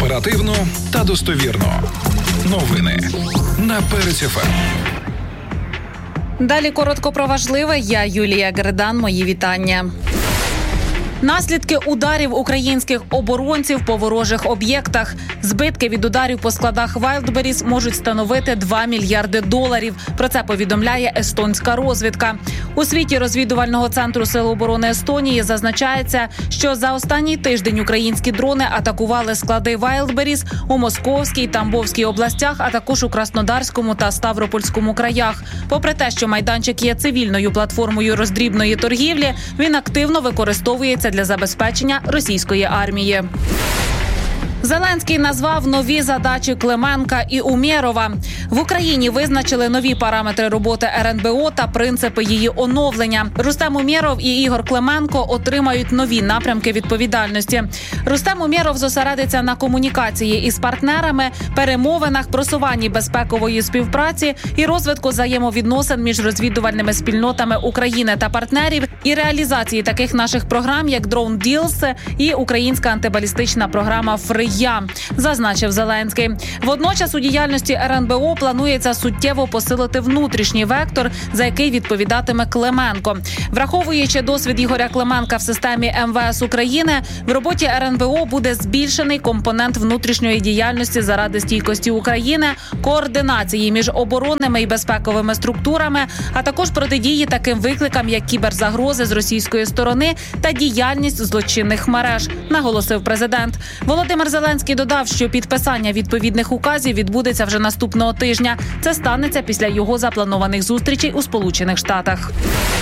Оперативно та достовірно. Новини на Перець ФМ. Далі коротко про важливе. Я Юлія Гердан. Мої вітання. Наслідки ударів українських оборонців по ворожих об'єктах. Збитки від ударів по складах Wildberries можуть становити $2 мільярди. Про це повідомляє естонська розвідка. У звіті розвідувального центру Сил оборони Естонії зазначається, що за останній тиждень українські дрони атакували склади Wildberries у Московській, Тамбовській областях, а також у Краснодарському та Ставропольському краях. Попри те, що майданчик є цивільною платформою роздрібної торгівлі, він активно використовується для забезпечення російської армії. Зеленський назвав нові задачі Клименка і Умєрова. В Україні визначили нові параметри роботи РНБО та принципи її оновлення. Рустем Умєров і Ігор Клименко отримають нові напрямки відповідальності. Рустем Умєров зосередиться на комунікації із партнерами, перемовинах, просуванні безпекової співпраці і розвитку взаємовідносин між розвідувальними спільнотами України та партнерів і реалізації таких наших програм, як Drone Deals і українська антибалістична програма «Фрия», зазначив Зеленський. Водночас у діяльності РНБО планується суттєво посилити внутрішній вектор, за який відповідатиме Клименко. Враховуючи досвід Ігоря Клименка в системі МВС України, в роботі РНБО буде збільшений компонент внутрішньої діяльності заради стійкості України, координації між оборонними і безпековими структурами, а також протидії таким викликам, як кіберзагрози з російської сторони та діяльність злочинних мереж, наголосив президент. Володимир Зеленський додав, що підписання відповідних указів відбудеться вже наступного тижня. Це станеться після його запланованих зустрічей у Сполучених Штатах.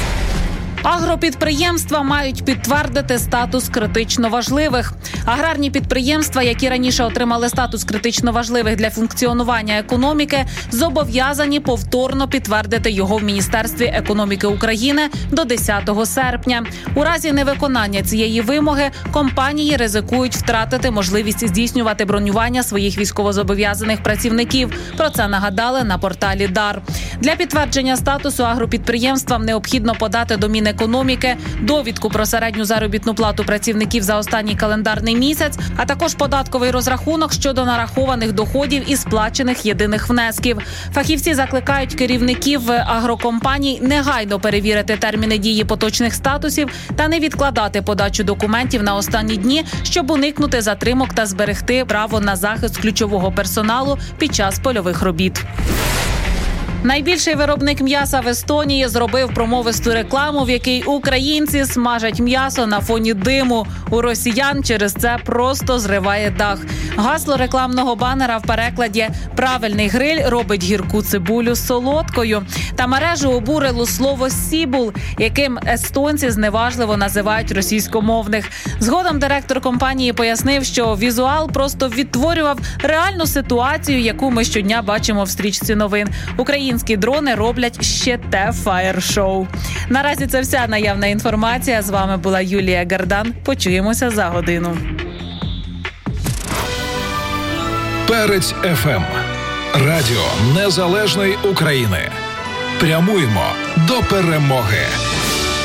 Агропідприємства мають підтвердити статус критично важливих. Аграрні підприємства, які раніше отримали статус критично важливих для функціонування економіки, зобов'язані повторно підтвердити його в Міністерстві економіки України до 10 серпня. У разі невиконання цієї вимоги компанії ризикують втратити можливість здійснювати бронювання своїх військовозобов'язаних працівників. Про це нагадали на порталі ДАР. Для підтвердження статусу агропідприємствам необхідно подати до Мінекономіки довідку про середню заробітну плату працівників за останній календарний місяць, а також податковий розрахунок щодо нарахованих доходів і сплачених єдиних внесків. Фахівці закликають керівників агрокомпаній негайно перевірити терміни дії поточних статусів та не відкладати подачу документів на останні дні, щоб уникнути затримок та зберегти право на захист ключового персоналу під час польових робіт. Найбільший виробник м'яса в Естонії зробив промовисту рекламу, в якій українці смажать м'ясо на фоні диму. У росіян через це просто зриває дах. Гасло рекламного банера в перекладі «Правильний гриль робить гірку цибулю солодкою». Та мережу обурило слово «сібул», яким естонці зневажливо називають російськомовних. Згодом директор компанії пояснив, що візуал просто відтворював реальну ситуацію, яку ми щодня бачимо в стрічці новин. Українські дрони роблять ще те фаєр-шоу. Наразі це вся наявна інформація. З вами була Юлія Гердан. Почуємося за годину. Перець ФМ. Радіо Незалежної України. Прямуємо до перемоги.